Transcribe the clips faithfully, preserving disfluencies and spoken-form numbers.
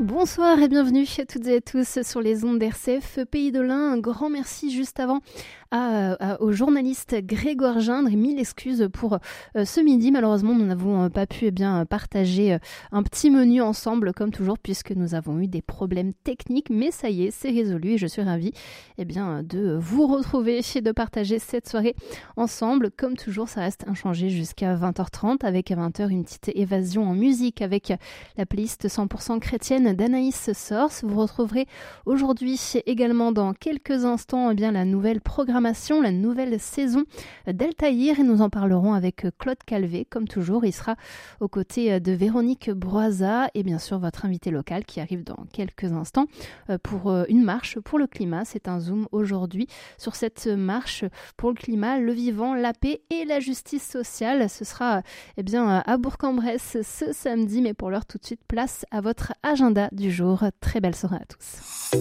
Bonsoir et bienvenue à toutes et à tous sur les ondes d'R C F Pays de l'Ain. Un grand merci juste avant à, à, au journaliste Grégoire Gindre et mille excuses pour euh, ce midi. Malheureusement, nous n'avons euh, pas pu eh bien, partager euh, un petit menu ensemble comme toujours puisque nous avons eu des problèmes techniques. Mais ça y est, c'est résolu et je suis ravie eh bien, de vous retrouver et de partager cette soirée ensemble. Comme toujours, ça reste inchangé jusqu'à vingt heures trente avec à vingt heures une petite évasion en musique avec la playlist cent pour cent chrétienne d'Anaïs Source. Vous retrouverez aujourd'hui également dans quelques instants eh bien, la nouvelle programmation, la nouvelle saison d'Altaïr et nous en parlerons avec Claude Calvé. Comme toujours, il sera aux côtés de Véronique Broisa et bien sûr votre invité local qui arrive dans quelques instants pour une marche pour le climat. C'est un zoom aujourd'hui sur cette marche pour le climat, le vivant, la paix et la justice sociale. Ce sera eh bien, à Bourg-en-Bresse ce samedi, mais pour l'heure tout de suite, place à votre agenda du jour. Très belle soirée à tous.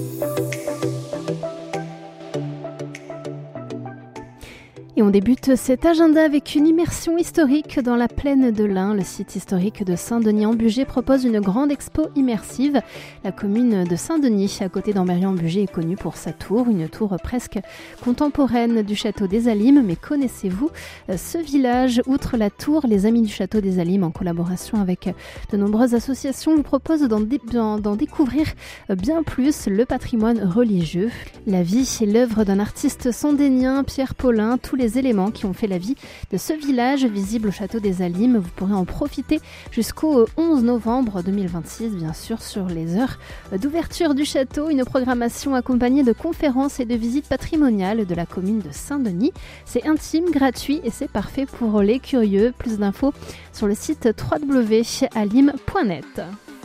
Et on débute cet agenda avec une immersion historique dans la plaine de l'Ain. Le site historique de Saint-Denis-en-Bugey propose une grande expo immersive. La commune de Saint-Denis, à côté d'Ambérieu-en-Bugey, est connue pour sa tour, une tour presque contemporaine du château des Alimes. Mais connaissez-vous ce village? Outre la tour, les Amis du château des Alimes, en collaboration avec de nombreuses associations, vous proposent d'en, dé- d'en découvrir bien plus le patrimoine religieux. La vie et l'œuvre d'un artiste sandénien, Pierre Paulin, tous les éléments qui ont fait la vie de ce village visible au château des Alimes. Vous pourrez en profiter jusqu'au onze novembre deux mille vingt-six, bien sûr, sur les heures d'ouverture du château. Une programmation accompagnée de conférences et de visites patrimoniales de la commune de Saint-Denis. C'est intime, gratuit et c'est parfait pour les curieux. Plus d'infos sur le site w w w point alimes point net.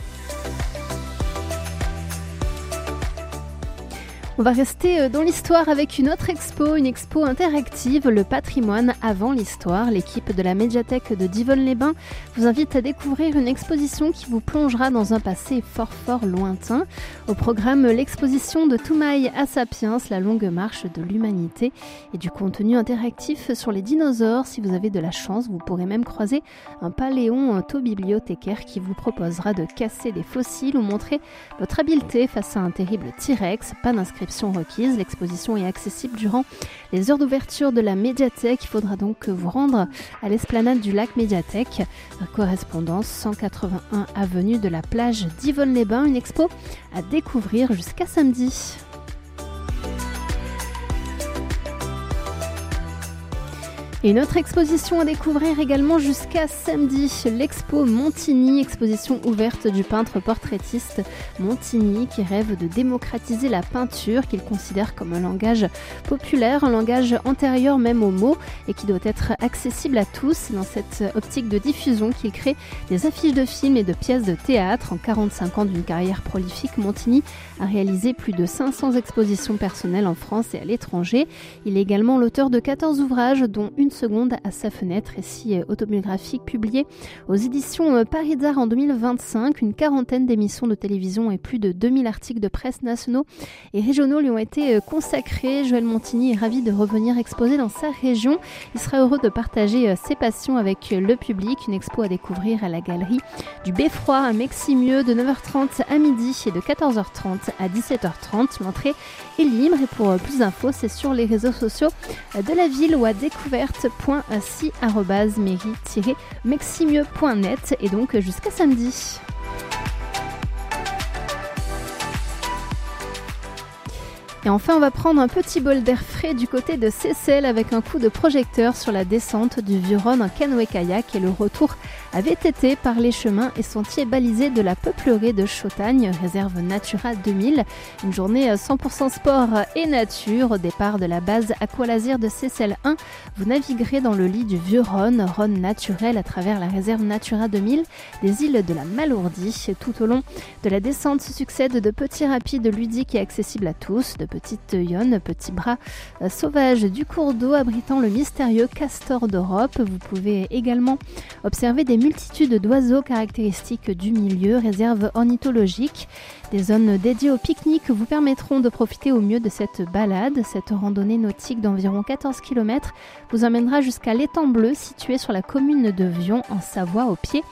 On va rester dans l'histoire avec une autre expo, une expo interactive, le patrimoine avant l'histoire. L'équipe de la médiathèque de Divonne-les-Bains vous invite à découvrir une exposition qui vous plongera dans un passé fort fort lointain. Au programme, l'exposition de Toumaï à Sapiens, la longue marche de l'humanité, et du contenu interactif sur les dinosaures. Si vous avez de la chance, vous pourrez même croiser un paléontobibliothécaire qui vous proposera de casser des fossiles ou montrer votre habileté face à un terrible T-Rex. Pas d'inscription requise. L'exposition est accessible durant les heures d'ouverture de la médiathèque. Il faudra donc vous rendre à l'esplanade du lac Médiathèque, correspondance cent quatre-vingt-un avenue de la plage d'Yvonne-les-Bains. Une expo à découvrir jusqu'à samedi. Et une autre exposition à découvrir également jusqu'à samedi, l'expo Montigny, exposition ouverte du peintre portraitiste Montigny qui rêve de démocratiser la peinture qu'il considère comme un langage populaire, un langage antérieur même aux mots et qui doit être accessible à tous. Dans cette optique de diffusion qu'il crée des affiches de films et de pièces de théâtre. En quarante-cinq ans d'une carrière prolifique, Montigny a réalisé plus de cinq cents expositions personnelles en France et à l'étranger. Il est également l'auteur de quatorze ouvrages dont une seconde à sa fenêtre, récit autobiographique publié aux éditions Paris d'Art en deux mille vingt-cinq. Une quarantaine d'émissions de télévision et plus de deux mille articles de presse nationaux et régionaux lui ont été consacrés. Joël Montigny est ravi de revenir exposer dans sa région. Il sera heureux de partager ses passions avec le public. Une expo à découvrir à la galerie du Beffroi à Meximieux de neuf heures trente à midi et de quatorze heures trente à dix-sept heures trente. L'entrée est libre et pour plus d'infos, c'est sur les réseaux sociaux de la ville ou à découverte point si arobase mairie tiret meximieux point net et donc jusqu'à samedi. Et enfin, on va prendre un petit bol d'air frais du côté de Seyssel avec un coup de projecteur sur la descente du Vieux-Rhône en canoë-kayak et le retour à V T T par les chemins et sentiers balisés de la peuplerée de Chautagne, réserve Natura deux mille. Une journée cent pour cent sport et nature. Au départ de la base Aqualazir de Seyssel un, vous naviguerez dans le lit du Vieux-Rhône, Rhône naturel à travers la réserve Natura deux mille des îles de la Malourdie. Tout au long de la descente se succèdent de petits rapides ludiques et accessibles à tous, de petite yonne, petit bras euh, sauvage du cours d'eau abritant le mystérieux castor d'Europe. Vous pouvez également observer des multitudes d'oiseaux caractéristiques du milieu, réserve ornithologique. Des zones dédiées au pique-nique vous permettront de profiter au mieux de cette balade. Cette randonnée nautique d'environ quatorze kilomètres vous emmènera jusqu'à l'étang bleu situé sur la commune de Vion en Savoie au pied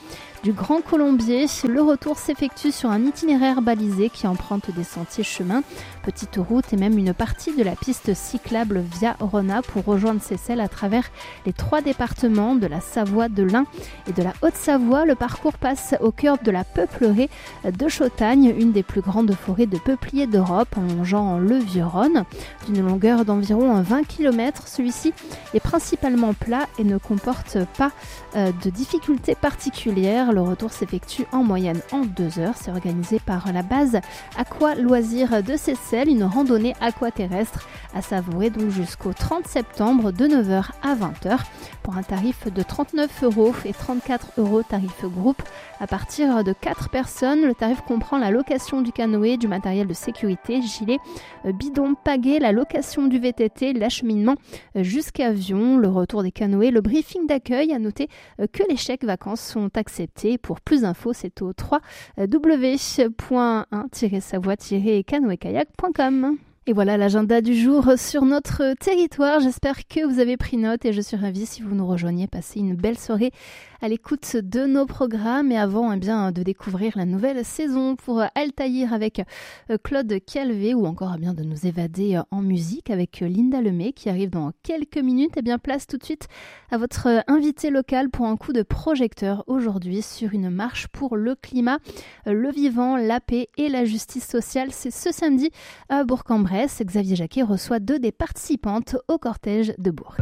du Grand Colombier. Le retour s'effectue sur un itinéraire balisé qui emprunte des sentiers chemins, petites routes et même une partie de la piste cyclable Via Rona pour rejoindre Seyssel à travers les trois départements de la Savoie, de l'Ain et de la Haute-Savoie. Le parcours passe au cœur de la peuplerie de Chautagne, une des plus grandes forêts de peupliers d'Europe, en longeant le Vieux-Rhône. D'une longueur d'environ vingt kilomètres, celui-ci est principalement plat et ne comporte pas euh, de difficultés particulières. Le retour s'effectue en moyenne en deux heures. C'est organisé par la base Aqua Loisirs de Seyssel, une randonnée aquaterrestre à savourer donc jusqu'au trente septembre de neuf heures à vingt heures pour un tarif de trente-neuf euros et trente-quatre euros tarif groupe à partir de quatre personnes. Le tarif comprend la location du canoë, du matériel de sécurité, gilet, bidon, pagaie, la location du V T T, l'acheminement jusqu'à Avion, le retour des canoës, le briefing d'accueil. À noter que les chèques vacances sont acceptés. Pour plus d'infos, c'est au w w w point un tiret savoie tiret canoë kayak point com. Et voilà l'agenda du jour sur notre territoire. J'espère que vous avez pris note et je suis ravie si vous nous rejoignez. Passez une belle soirée à l'écoute de nos programmes et avant eh bien, de découvrir la nouvelle saison pour Altaïr avec Claude Calvé ou encore eh bien, de nous évader en musique avec Linda Lemay qui arrive dans quelques minutes. Et eh bien place tout de suite à votre invité local pour un coup de projecteur aujourd'hui sur une marche pour le climat, le vivant, la paix et la justice sociale. C'est ce samedi à Bourg-en-Bresse. Xavier Jacquet reçoit deux des participantes au cortège de Bourg.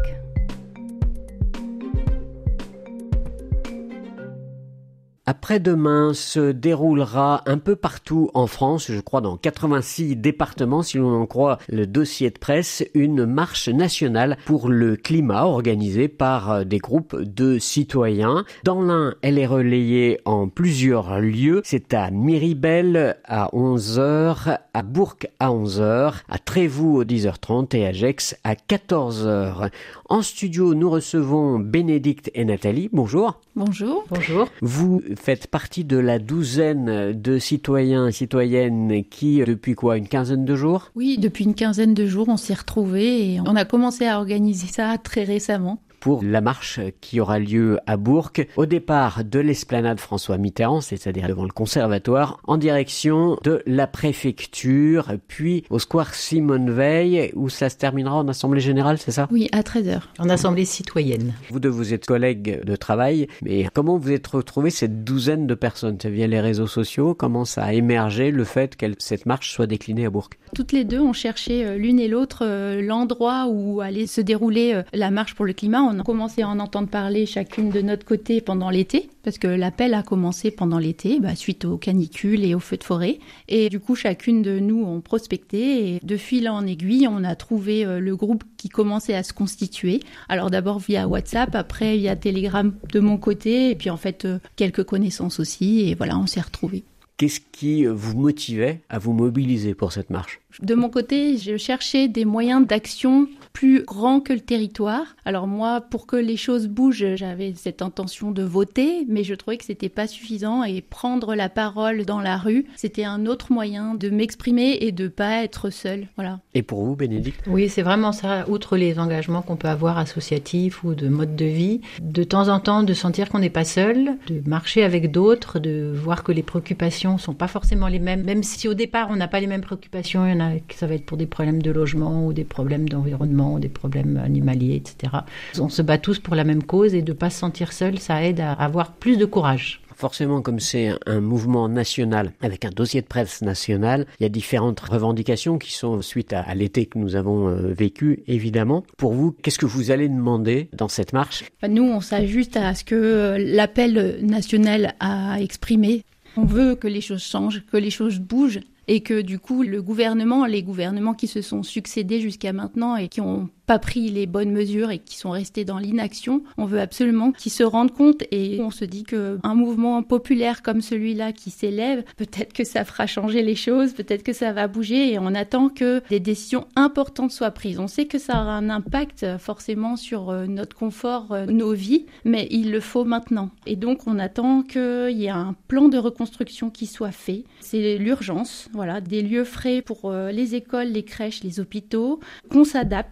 Après-demain se déroulera un peu partout en France, je crois dans quatre-vingt-six départements, si l'on en croit le dossier de presse, une marche nationale pour le climat organisée par des groupes de citoyens. Dans l'Ain, elle est relayée en plusieurs lieux. C'est à Miribel à onze heures, à Bourg à onze heures, à Trévoux à dix heures trente et à Gex à quatorze heures. En studio, nous recevons Bénédicte et Nathalie. Bonjour. Bonjour. Bonjour. Vous faites partie de la douzaine de citoyens et citoyennes qui, depuis quoi, une quinzaine de jours ? Oui, depuis une quinzaine de jours, on s'est retrouvés et on a commencé à organiser ça très récemment. Pour la marche qui aura lieu à Bourg, au départ de l'esplanade François Mitterrand, c'est-à-dire devant le conservatoire, en direction de la préfecture, puis au square Simone Veil, où ça se terminera en assemblée générale, c'est ça ? Oui, à treize heures. En assemblée citoyenne. Vous deux, vous êtes collègues de travail, mais comment vous êtes retrouvés cette douzaine de personnes ? C'est via les réseaux sociaux, comment ça a émergé le fait que cette marche soit déclinée à Bourg ? Toutes les deux, on cherchait l'une et l'autre l'endroit où allait se dérouler la marche pour le climat. On a commencé à en entendre parler chacune de notre côté pendant l'été, parce que l'appel a commencé pendant l'été, bah, suite aux canicules et aux feux de forêt. Et du coup, chacune de nous ont prospecté et de fil en aiguille, on a trouvé le groupe qui commençait à se constituer. Alors d'abord via WhatsApp, après via Telegram de mon côté, et puis en fait quelques connaissances aussi. Et voilà, on s'est retrouvés. Qu'est-ce qui vous motivait à vous mobiliser pour cette marche ? De mon côté, je cherchais des moyens d'action plus grands que le territoire. Alors moi, pour que les choses bougent, j'avais cette intention de voter, mais je trouvais que c'était pas suffisant et prendre la parole dans la rue, c'était un autre moyen de m'exprimer et de pas être seule. Voilà. Et pour vous, Bénédicte ? Oui, c'est vraiment ça. Outre les engagements qu'on peut avoir associatifs ou de mode de vie, de temps en temps de sentir qu'on n'est pas seul, de marcher avec d'autres, de voir que les préoccupations sont pas forcément les mêmes, même si au départ on n'a pas les mêmes préoccupations, il y en a que ça va être pour des problèmes de logement ou des problèmes d'environnement ou des problèmes animaliers, et cetera. On se bat tous pour la même cause et de ne pas se sentir seul, ça aide à avoir plus de courage. Forcément, comme c'est un mouvement national, avec un dossier de presse national, il y a différentes revendications qui sont suite à, à l'été que nous avons euh, vécu, évidemment. Pour vous, qu'est-ce que vous allez demander dans cette marche ? Nous, on s'ajuste à ce que l'appel national a exprimé. On veut que les choses changent, que les choses bougent. Et que du coup, le gouvernement, les gouvernements qui se sont succédés jusqu'à maintenant et qui n'ont pas pris les bonnes mesures et qui sont restés dans l'inaction, on veut absolument qu'ils se rendent compte et on se dit qu'un mouvement populaire comme celui-là qui s'élève, peut-être que ça fera changer les choses, peut-être que ça va bouger et on attend que des décisions importantes soient prises. On sait que ça aura un impact forcément sur notre confort, nos vies, mais il le faut maintenant. Et donc, on attend qu'il y ait un plan de reconstruction qui soit fait. C'est l'urgence. Voilà, des lieux frais pour euh, les écoles, les crèches, les hôpitaux, qu'on s'adapte vraiment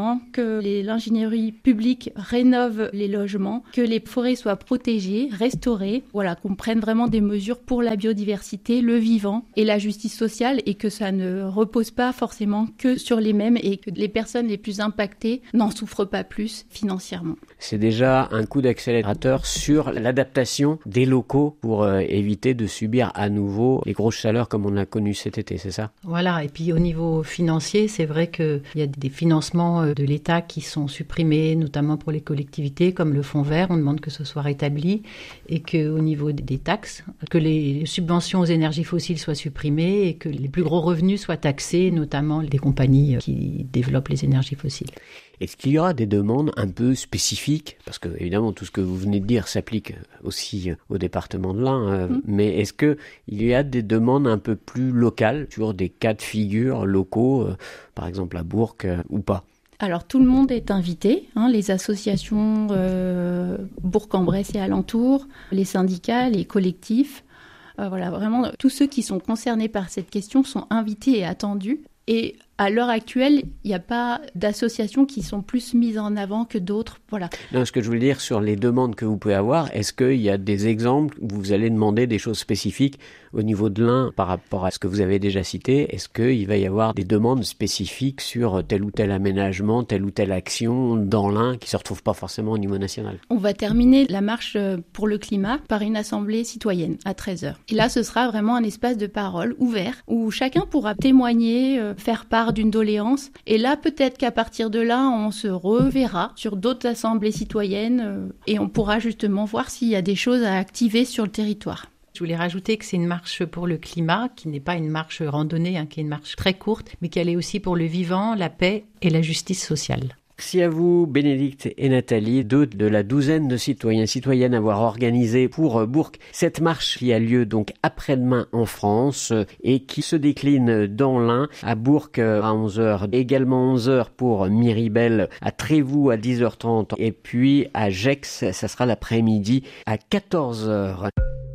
bâtiments, que les, l'ingénierie publique rénove les logements, que les forêts soient protégées, restaurées, voilà, qu'on prenne vraiment des mesures pour la biodiversité, le vivant et la justice sociale, et que ça ne repose pas forcément que sur les mêmes et que les personnes les plus impactées n'en souffrent pas plus financièrement. C'est déjà un coup d'accélérateur sur l'adaptation des locaux pour euh, éviter de subir à nouveau les grosses chaleurs comme on a connu cet été, c'est ça ? Voilà, et puis au niveau financier, c'est vrai qu'il y a des financements de l'État qui sont supprimés, notamment pour les collectivités, comme le fonds vert, on demande que ce soit rétabli, et qu'au niveau des taxes, que les subventions aux énergies fossiles soient supprimées et que les plus gros revenus soient taxés, notamment des compagnies qui développent les énergies fossiles. Est-ce qu'il y aura des demandes un peu spécifiques ? Parce que, évidemment, tout ce que vous venez de dire s'applique aussi au département de l'Ain, euh, mmh. mais est-ce qu'il y a des demandes un peu plus locales, sur des cas de figure locaux, euh, par exemple à Bourg, euh, ou pas ? Alors tout le monde est invité, hein, les associations euh, Bourg-en-Bresse et alentours, les syndicats, les collectifs. Euh, voilà, vraiment, tous ceux qui sont concernés par cette question sont invités et attendus. Et à l'heure actuelle, il n'y a pas d'associations qui sont plus mises en avant que d'autres. Voilà. Non, ce que je voulais dire sur les demandes que vous pouvez avoir, est-ce qu'il y a des exemples où vous allez demander des choses spécifiques au niveau de l'Ain par rapport à ce que vous avez déjà cité ? Est-ce qu'il va y avoir des demandes spécifiques sur tel ou tel aménagement, telle ou telle action dans l'Ain qui ne se retrouve pas forcément au niveau national ? On va terminer la marche pour le climat par une assemblée citoyenne à treize heures. Et là, ce sera vraiment un espace de parole ouvert où chacun pourra témoigner, faire part d'une doléance. Et là, peut-être qu'à partir de là, on se reverra sur d'autres assemblées citoyennes euh, et on pourra justement voir s'il y a des choses à activer sur le territoire. Je voulais rajouter que c'est une marche pour le climat, qui n'est pas une marche randonnée, hein, qui est une marche très courte, mais qui est aussi pour le vivant, la paix et la justice sociale. Merci à vous, Bénédicte et Nathalie, deux de la douzaine de citoyens et citoyennes à avoir organisé pour Bourg cette marche qui a lieu donc après-demain en France et qui se décline dans l'Ain, à Bourg à onze heures, également onze heures pour Miribel, à Trévoux à dix heures trente et puis à Gex, ça sera l'après-midi à quatorze heures.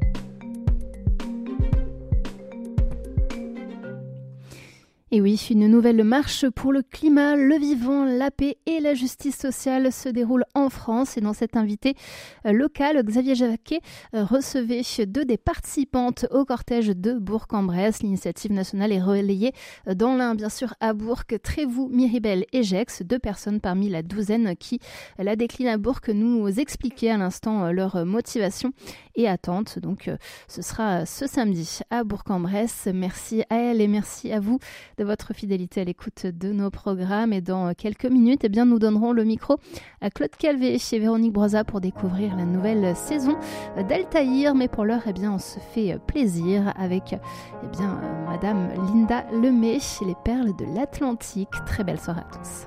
Et oui, une nouvelle marche pour le climat, le vivant, la paix et la justice sociale se déroule en France. Et dans cet invité local, Xavier Jacquet recevait deux des participantes au cortège de Bourg-en-Bresse. L'initiative nationale est relayée dans l'Ain, bien sûr, à Bourg, Trévoux, Miribel et Gex, deux personnes parmi la douzaine qui la déclinent à Bourg, nous expliquaient à l'instant leur motivation et attente. Donc ce sera ce samedi à Bourg-en-Bresse. Merci à elle et merci à vous de votre fidélité à l'écoute de nos programmes. Et dans quelques minutes, eh bien, nous donnerons le micro à Claude Calvé et Véronique Broza pour découvrir la nouvelle saison d'Altaïr. Mais pour l'heure, eh bien, on se fait plaisir avec eh bien, Madame Linda Lemay, les perles de l'Atlantique. Très belle soirée à tous.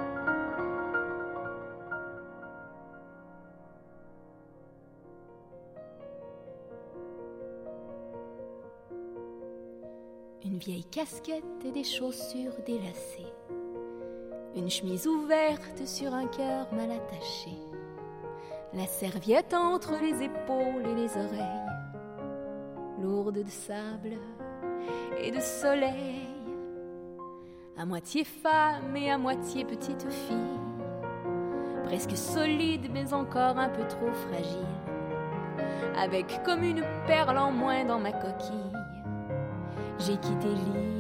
Une vieille casquette et des chaussures délacées, une chemise ouverte sur un cœur mal attaché, la serviette entre les épaules et les oreilles, lourde de sable et de soleil, à moitié femme et à moitié petite fille, presque solide mais encore un peu trop fragile, avec comme une perle en moins dans ma coquille. J'ai quitté l'île